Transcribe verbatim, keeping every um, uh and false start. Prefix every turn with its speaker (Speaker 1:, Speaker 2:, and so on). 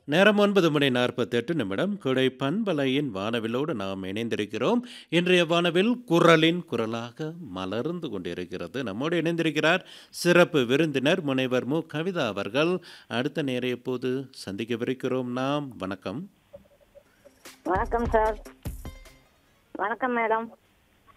Speaker 1: நேரம் ஒன்பது மணி நாற்பத்தி எட்டு நிமிடம். குடை பண்பலையின் வானவிலோடு நாம் இணைந்திருக்கிறோம். இன்றைய வானவில் குரலின் குரலாக மலர்ந்து கொண்டிருக்கிறது. நம்மோடு இணைந்திருக்கிறார் சிறப்பு விருந்தினர் முனைவர் மு கவிதா அவர்கள். அடுத்த நேரம் எப்போது சந்திக்கவிருக்கிறோம் நாம். வணக்கம்.
Speaker 2: வணக்கம் சார். வணக்கம் மேடம்.